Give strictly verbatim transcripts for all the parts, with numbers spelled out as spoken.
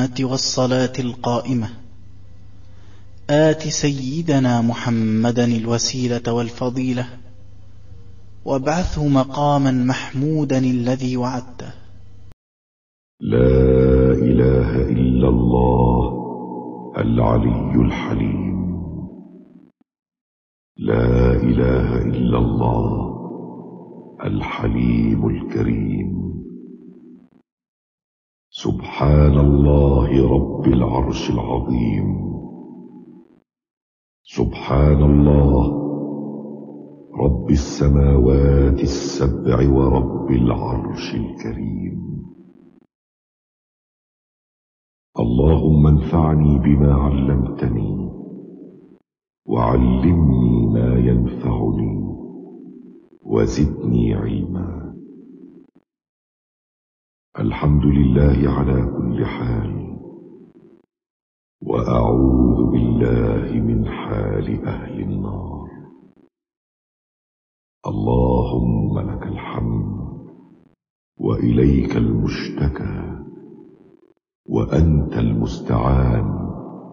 القمة والصلاة القائمة آت سيدنا محمدا الوسيلة والفضيلة وابعثه مقاما محمودا الذي وعدته. لا إله إلا الله العلي الحليم. لا إله إلا الله الحليم الكريم. سبحان الله رب العرش العظيم. سبحان الله رب السماوات السبع ورب العرش الكريم. اللهم انفعني بما علمتني وعلمني ما ينفعني وزدني علما. الحمد لله على كل حال، وأعوذ بالله من حال أهل النار. اللهم لك الحمد وإليك المشتكى وأنت المستعان،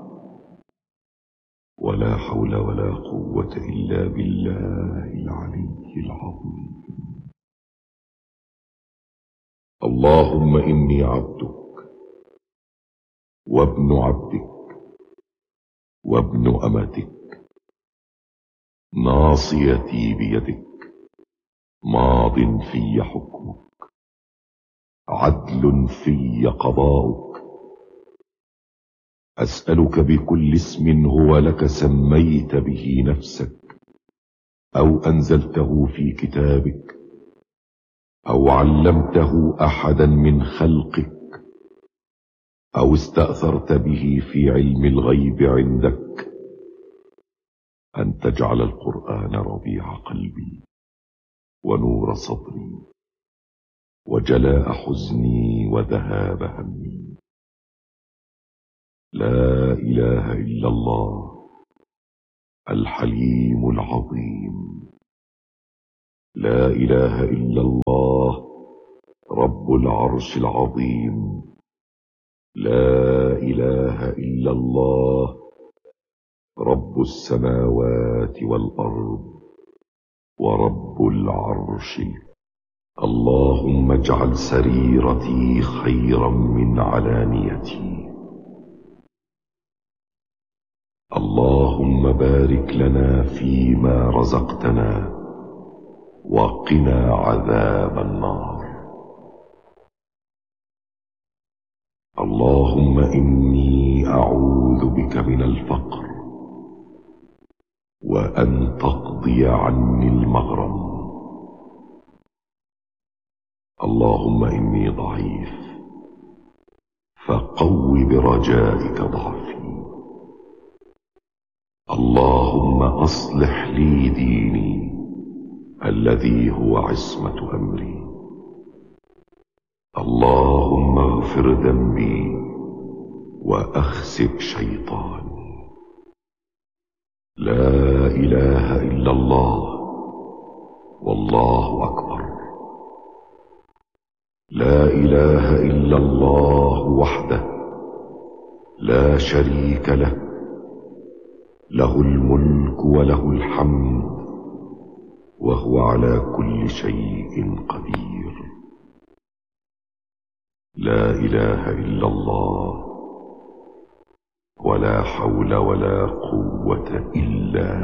ولا حول ولا قوة إلا بالله العلي العظيم. اللهم إني عبدك وابن عبدك وابن أمتك، ناصيتي بيدك، ماض في حكمك، عدل في قضاؤك. أسألك بكل اسم هو لك سميت به نفسك أو أنزلته في كتابك أو علمته أحدا من خلقك أو استأثرت به في علم الغيب عندك، أن تجعل القرآن ربيع قلبي ونور صدري وجلاء حزني وذهاب همي. لا إله إلا الله الحليم العظيم. لا إله إلا الله رب العرش العظيم. لا إله إلا الله رب السماوات والأرض ورب العرش. اللهم اجعل سريرتي خيرا من علانيتي. اللهم بارك لنا فيما رزقتنا وقنا عذاب النار. اللهم إني أعوذ بك من الفقر وأن تقضي عني المغرم. اللهم إني ضعيف فقو برجائك ضعفي. اللهم أصلح لي ديني الذي هو عصمة أمري. اللهم اغفر ذنبي وأخسب شيطاني. لا إله إلا الله والله أكبر. لا إله إلا الله وحده لا شريك له، له الملك وله الحمد وهو على كل شيء قدير. لا إله إلا الله ولا حول ولا قوة إلا